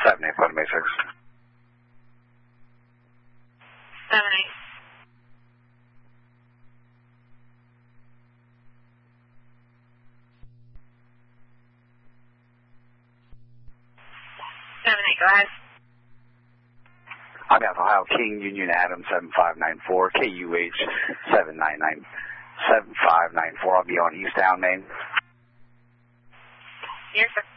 78 for the Matrix. 78. Go ahead. I'm out Ohio King, Union Adam 7594, KUH 7594. I'll be on Eastbound Main. Yes, sir.